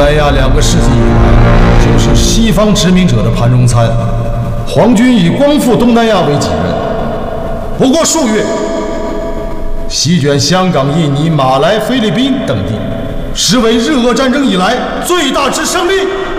南亚2个世纪以来，就是西方殖民者的盘中餐。皇军以光复东南亚为己任，不过数月，席卷香港、印尼、马来、菲律宾等地，实为日俄战争以来最大之胜利。